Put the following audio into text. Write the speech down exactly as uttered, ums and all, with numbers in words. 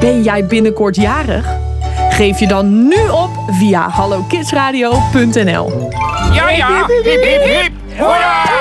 Ben jij binnenkort jarig? Geef je dan nu op via hallo kids radio punt n l. Ja, ja. Hip, hip, hip. Hoera!